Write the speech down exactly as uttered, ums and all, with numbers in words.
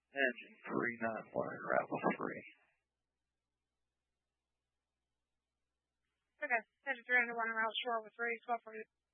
Engine three nine one, Ravel three. Okay, engine three nine one, Ravel four with three, twelve forty.